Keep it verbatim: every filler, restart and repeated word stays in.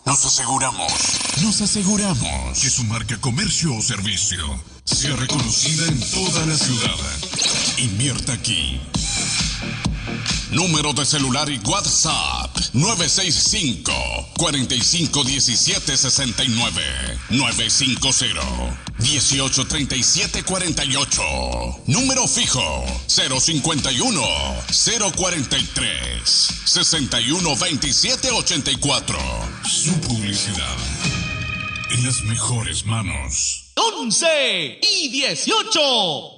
Nos aseguramos, nos aseguramos que su marca, comercio o servicio sea reconocida en toda la ciudad. Invierta aquí. Número de celular y WhatsApp nueve seis cinco, cuatro cinco uno siete seis nueve, nueve cinco cero, uno ocho tres siete cuatro ocho. Número fijo cero cinco uno, cero cuatro tres, seis uno dos siete ocho cuatro. Su publicidad en las mejores manos. once y dieciocho.